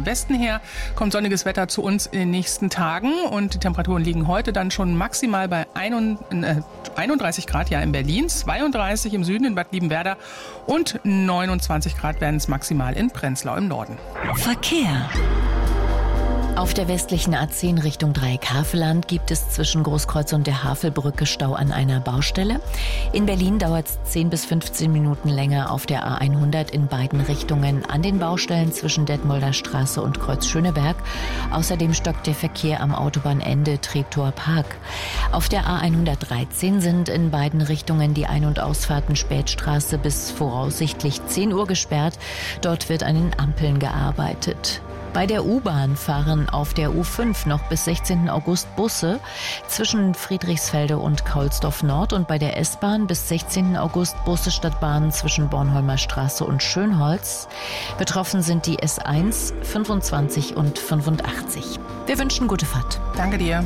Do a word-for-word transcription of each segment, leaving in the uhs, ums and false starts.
von Westen her kommt sonniges Wetter zu uns in den nächsten Tagen und die Temperaturen liegen heute dann schon maximal bei einunddreißig Grad ja in Berlin, zweiunddreißig im Süden in Bad Liebenwerda und neunundzwanzig Grad werden es maximal in Prenzlau im Norden. Verkehr. Auf der westlichen A zehn Richtung Dreieck-Havelland gibt es zwischen Großkreuz und der Havelbrücke Stau an einer Baustelle. In Berlin dauert es zehn bis fünfzehn Minuten länger auf der A hundert in beiden Richtungen an den Baustellen zwischen Detmolder Straße und Kreuz Schöneberg. Außerdem stockt der Verkehr am Autobahnende Treptower Park. Auf der A hundertdreizehn sind in beiden Richtungen die Ein- und Ausfahrten Spätstraße bis voraussichtlich zehn Uhr gesperrt. Dort wird an den Ampeln gearbeitet. Bei der U-Bahn fahren auf der U fünf noch bis sechzehnten August Busse zwischen Friedrichsfelde und Kaulsdorf Nord und bei der S-Bahn bis sechzehnten August Busse statt Bahnen zwischen Bornholmer Straße und Schönholz. Betroffen sind die S eins, fünfundzwanzig und fünfundachtzig. Wir wünschen gute Fahrt. Danke dir.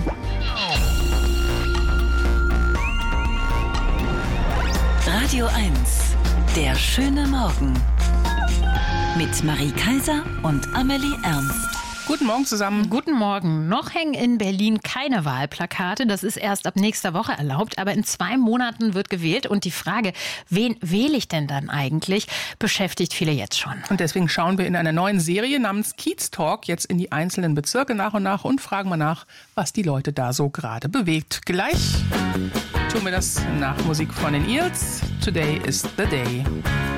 Radio eins, der schöne Morgen. Mit Marie Kaiser und Amelie Ernst. Guten Morgen zusammen. Guten Morgen. Noch hängen in Berlin keine Wahlplakate. Das ist erst ab nächster Woche erlaubt. Aber in zwei Monaten wird gewählt. Und die Frage, wen wähle ich denn dann eigentlich, beschäftigt viele jetzt schon. Und deswegen schauen wir in einer neuen Serie namens Kiez Talk jetzt in die einzelnen Bezirke nach und nach und fragen mal nach, was die Leute da so gerade bewegt. Gleich tun wir das nach Musik von den Eels. Today is the day.